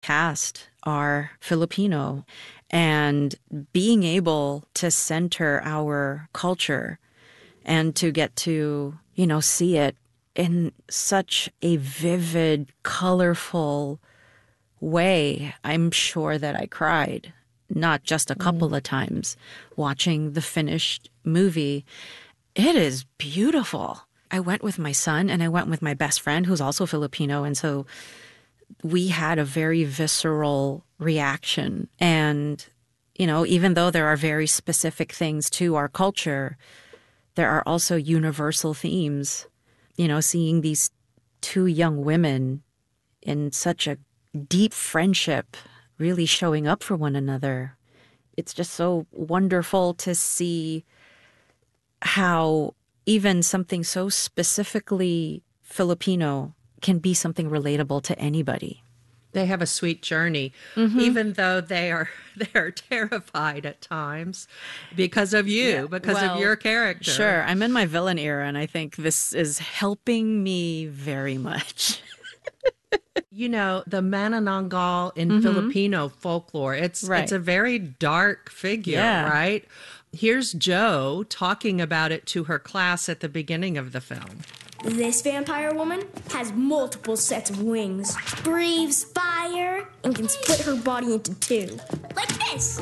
cast are Filipino, and being able to center our culture and to get to, see it in such a vivid, colorful way, I'm sure that I cried, not just a couple of times watching the finished movie. It is beautiful. I went with my son and I went with my best friend who's also Filipino. And so we had a very visceral reaction. And, even though there are very specific things to our culture, there are also universal themes. Seeing these two young women in such a deep friendship, really showing up for one another. It's just so wonderful to see how even something so specifically Filipino can be something relatable to anybody. They have a sweet journey, even though they're terrified at times because of you, because of your character. Sure, I'm in my villain era, and I think this is helping me very much. The Manananggal in Filipino folklore, it's a very dark figure, right? Here's Joe talking about it to her class at the beginning of the film. This vampire woman has multiple sets of wings, breathes fire, and can split her body into two. Like this!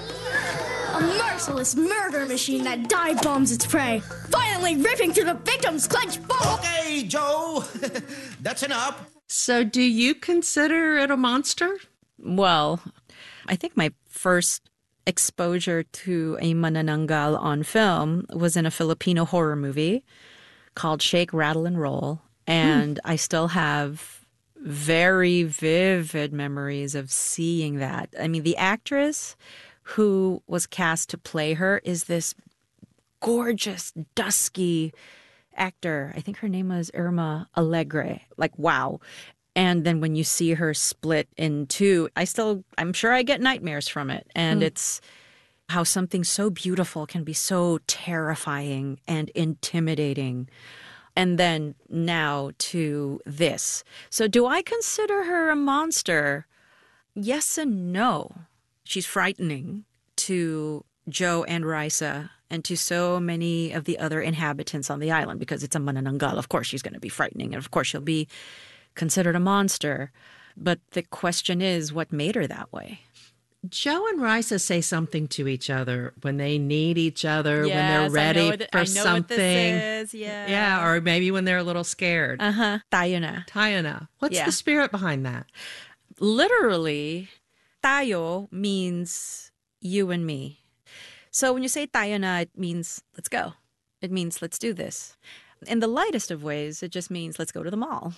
A merciless murder machine that dive bombs its prey, finally ripping through the victim's clenched bone. Okay, Joe, that's enough. So do you consider it a monster? Well, I think my first exposure to a manananggal on film was in a Filipino horror movie called Shake, Rattle, and Roll. And I still have very vivid memories of seeing that. I mean, the actress who was cast to play her is this gorgeous, dusky actor. I think her name was Irma Alegre. Like, wow. And then when you see her split in two, I'm sure I get nightmares from it. And it's how something so beautiful can be so terrifying and intimidating. And then now to this. So do I consider her a monster? Yes and no. She's frightening to Joe and Raisa and to so many of the other inhabitants on the island because it's a manananggal. Of course she's going to be frightening. And of course she'll be considered a monster. But the question is, what made her that way? Joe and Raisa say something to each other when they need each other, when they're ready for something. What this is. Yeah, or maybe when they're a little scared. Tayo na. Tayo na. What's the spirit behind that? Literally, tayo means you and me. So when you say tayo na, it means let's go. It means let's do this. In the lightest of ways, it just means let's go to the mall.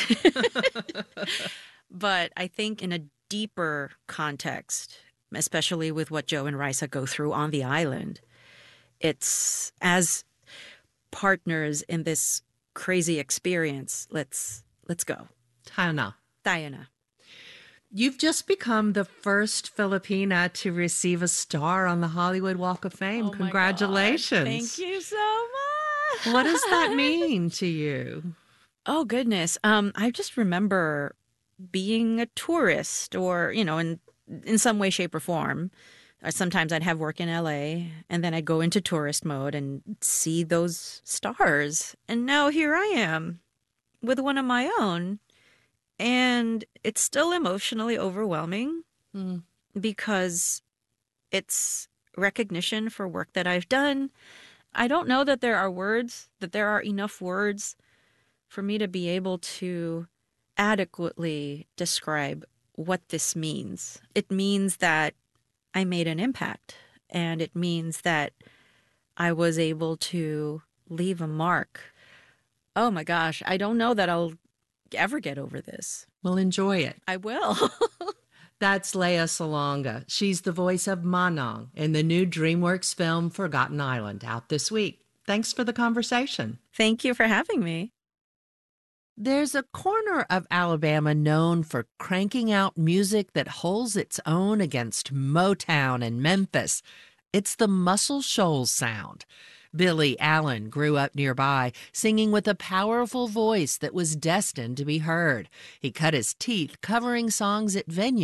But I think in a deeper context, especially with what Joe and Raisa go through on the island, it's as partners in this crazy experience, let's go. Tayo na. Tayo na. You've just become the first Filipina to receive a star on the Hollywood Walk of Fame. Congratulations. Thank you so much. What does that mean to you? Oh, goodness. I just remember being a tourist or, in some way, shape, or form. Sometimes I'd have work in LA and then I'd go into tourist mode and see those stars. And now here I am with one of my own. And it's still emotionally overwhelming because it's recognition for work that I've done. I don't know that there are enough words for me to be able to adequately describe what this means. It means that I made an impact, and it means that I was able to leave a mark. Oh my gosh, I don't know that I'll ever get over this. Well, enjoy it. I will. That's Lea Salonga. She's the voice of Manang in the new DreamWorks film Forgotten Island, out this week. Thanks for the conversation. Thank you for having me. There's a corner of Alabama known for cranking out music that holds its own against Motown and Memphis. It's the Muscle Shoals sound. Billy Allen grew up nearby, singing with a powerful voice that was destined to be heard. He cut his teeth covering songs at venues